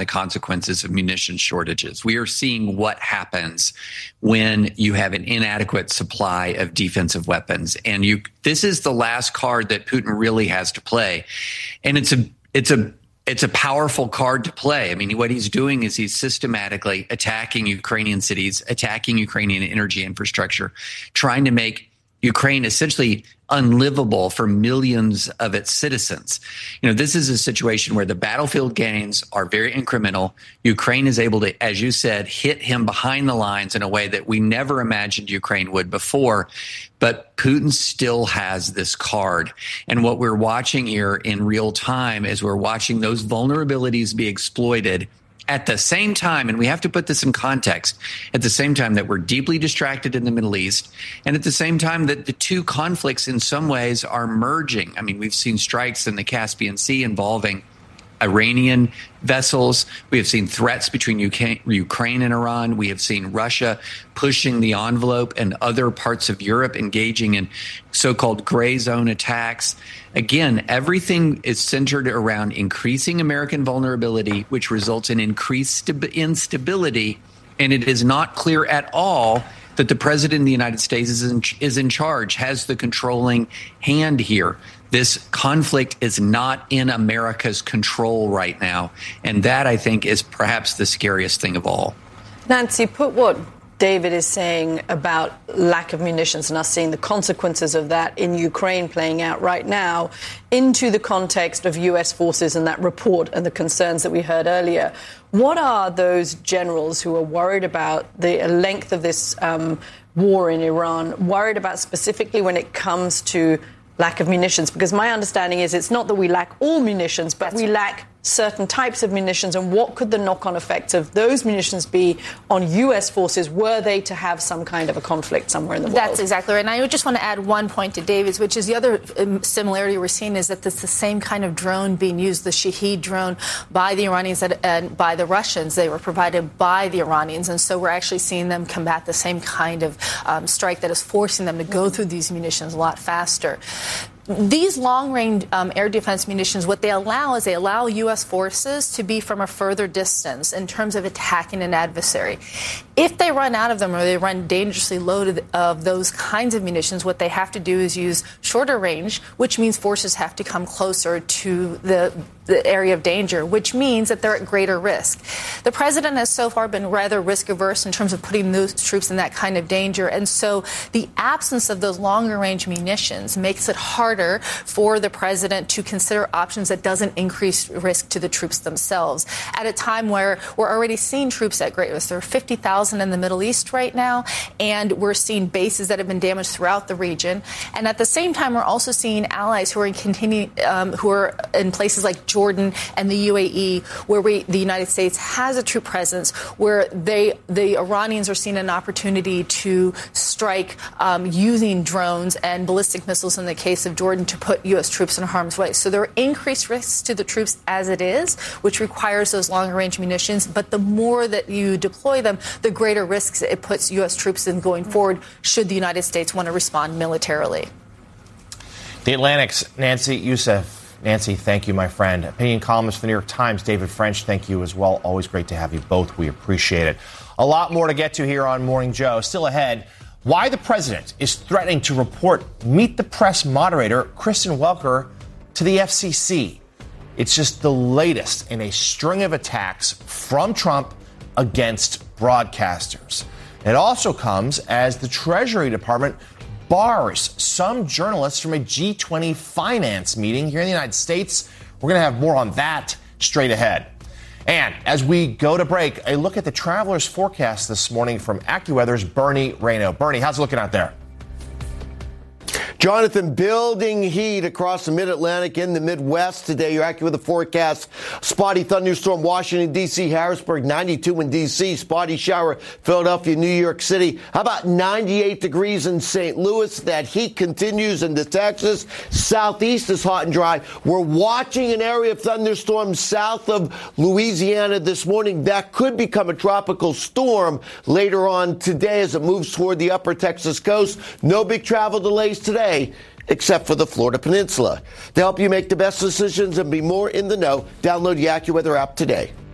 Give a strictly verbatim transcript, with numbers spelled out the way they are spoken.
the consequences of munition shortages. We are seeing what happens when you have an inadequate supply of defensive weapons. And you, this is the last card that Putin really has to play. And it's a, it's a, It's a powerful card to play. I mean, what he's doing is he's systematically attacking Ukrainian cities, attacking Ukrainian energy infrastructure, trying to make Ukraine essentially unlivable for millions of its citizens. You know, this is a situation where the battlefield gains are very incremental. Ukraine is able to, as you said, hit him behind the lines in a way that we never imagined Ukraine would before. But Putin still has this card. And what we're watching here in real time is we're watching those vulnerabilities be exploited at the same time, and we have to put this in context, at the same time that we're deeply distracted in the Middle East, and at the same time that the two conflicts in some ways are merging. I mean, we've seen strikes in the Caspian Sea involving Iranian vessels. We have seen threats between Ukraine and Iran. We have seen Russia pushing the envelope and other parts of Europe engaging in so-called gray zone attacks. Again, everything is centered around increasing American vulnerability, which results in increased instability. And it is not clear at all that the president of the United States is in, is in charge, has the controlling hand here. This conflict is not in America's control right now. And that, I think, is perhaps the scariest thing of all. Nancy, put what David is saying about lack of munitions and us seeing the consequences of that in Ukraine playing out right now into the context of U S forces and that report and the concerns that we heard earlier. What are those generals who are worried about the length of this um, war in Iran, worried about specifically when it comes to lack of munitions? Because my understanding is it's not that we lack all munitions, but we lack certain types of munitions. And what could the knock-on effects of those munitions be on U S forces were they to have some kind of a conflict somewhere in the world? That's exactly right. And I would just want to add one point to David's, which is the other similarity we're seeing is that it's the same kind of drone being used, the Shahed drone, by the Iranians and by the Russians. They were provided by the Iranians. And so we're actually seeing them combat the same kind of um, strike that is forcing them to go through these munitions a lot faster. These long-range um, air defense munitions, what they allow is they allow U S forces to be from a further distance in terms of attacking an adversary. If they run out of them or they run dangerously loaded of those kinds of munitions, what they have to do is use shorter range, which means forces have to come closer to the the area of danger, which means that they're at greater risk. The president has so far been rather risk-averse in terms of putting those troops in that kind of danger. And so the absence of those longer-range munitions makes it harder for the president to consider options that doesn't increase risk to the troops themselves. At a time where we're already seeing troops at great risk. There are fifty thousand in the Middle East right now, and we're seeing bases that have been damaged throughout the region. And at the same time, we're also seeing allies who are in continue, um, who are in places like Jordan and the U A E, where we, the United States has a troop presence, where they, the Iranians are seeing an opportunity to strike um, using drones and ballistic missiles in the case of Jordan to put U S troops in harm's way. So there are increased risks to the troops as it is, which requires those longer-range munitions. But the more that you deploy them, the greater risks it puts U S troops in going forward should the United States want to respond militarily. The Atlantic's Nancy Youssef. Nancy, thank you, my friend. Opinion columnist for the New York Times, David French, thank you as well. Always great to have you both. We appreciate it. A lot more to get to here on Morning Joe. Still ahead, why the president is threatening to report Meet the Press moderator Kristen Welker to the F C C. It's just the latest in a string of attacks from Trump against broadcasters. It also comes as the Treasury Department bars some journalists from a G twenty finance meeting here in the United States. We're going to have more on that straight ahead. And as we go to break, a look at the traveler's forecast this morning from AccuWeather's Bernie Rayno. Bernie, how's it looking out there? Jonathan, building heat across the mid-Atlantic in the Midwest today. You're accurate with the forecast. Spotty thunderstorm, Washington, D C, Harrisburg, ninety-two in D C. Spotty shower, Philadelphia, New York City. How about ninety-eight degrees in Saint Louis? That heat continues into Texas. Southeast is hot and dry. We're watching an area of thunderstorms south of Louisiana this morning. That could become a tropical storm later on today as it moves toward the upper Texas coast. No big travel delays today, except for the Florida Peninsula. To help you make the best decisions and be more in the know, download the AccuWeather app today.